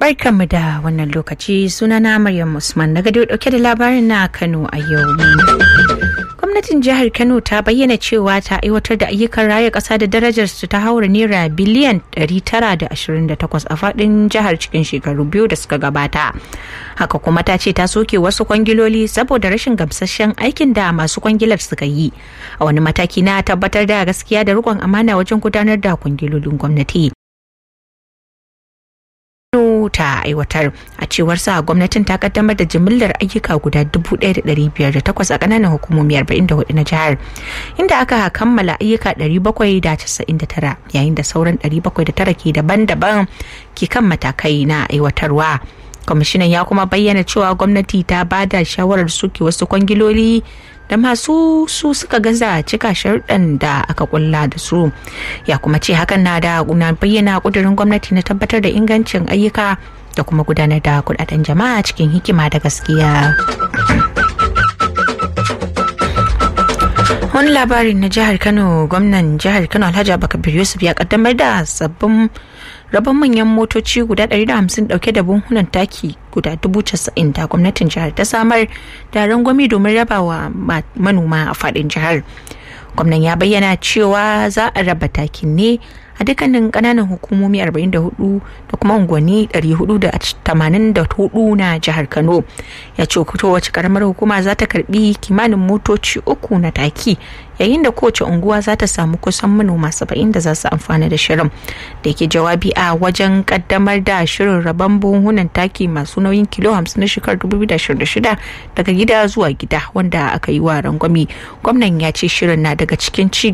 Barkanmu da wannan lokaci, sunana Maryam Usman daga dauke da labarin na Kano a yau. Gwamnatin jihar Kano ta bayyana cewa ta aiwatar da ayyukan raya ƙasa da darajar su ta haura naira biliyan 928 a faɗin jihar cikin shekaru biyu da suka gabata. Haka kuma ta ce ta soke wasu kwangiloli saboda rashin gamsasshen aikin da masu kwangilar suka yi a wani mataki na tabbatar da gaskiya da riƙon amana wajen gudanar da kwangilolin gwamnati. Ta aiwatar a cewar sa gwamnatin ta kaddamar da jimillar ayyuka guda 1,508 a kananan hukumomi 44 na jihar, inda aka kammala ayyuka 799 yayin da sauran 709 ke daban-daban ke kan matakai na aiwatarwa. Kwamishinan ya kuma bayyana cewa gwamnati ta bada shawarar soke wasu kwangiloli da masu su suka gaza cika sharuɗan da aka kulla da su. Ya kuma ce hakan na bayyana ƙudurin gwamnati na tabbatar da ingancin ayyuka da kuma gudanar da kudaden jama'a cikin hikima da gaskiya. Wani labarin na jihar Kano, gwamnan jihar Kano Alhaji Abubakar Yusuf ya kaddamar da sabbin rabon manyan motoci guda 150 dauke da buhunan taki guda 90,000 da gwamnatin jihar ta samar da rangwami domin rabawa manoma a fadin jihar. Gwamnan ya bayyana cewa za a raba takin ne a dukkanin kananan hukumomi 44 da kuma unguwanni 484 na jihar Kano. Ya ce wace karamar hukuma za ta karbi kimanin motoci 3 na taki, yayin da kowace unguwa za ta samu kusan manoma 70 da za su amfana da shirin. Da yake jawabi a wajen kaddamar da shirin rabon buhunan taki masu nauyin kilo 50 na shekarar 2026 daga gida zuwa gida wanda aka yi wa rangwami, gwamnan ya ce shirin na daga cikin ci